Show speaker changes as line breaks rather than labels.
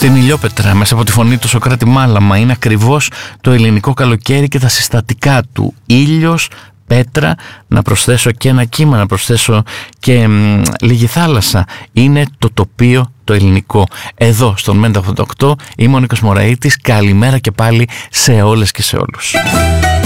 Στην Ηλιόπετρα, μέσα από τη φωνή του Σωκράτη Μάλαμα, είναι ακριβώς το ελληνικό καλοκαίρι και τα συστατικά του. Ήλιος, πέτρα, να προσθέσω και ένα κύμα, να προσθέσω και λίγη θάλασσα. Είναι το τοπίο το ελληνικό. Εδώ στον Μέντα 88 είμαι ο Νίκος Μωραΐτης. Καλημέρα και πάλι σε όλες και σε όλους.